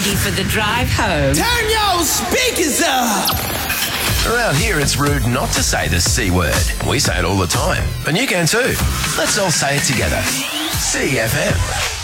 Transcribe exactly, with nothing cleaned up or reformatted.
Geordie for the drive home. Turn your speakers up! Around here, it's rude not to say the C word. We say it all the time, and you can too. Let's all say it together. C F M.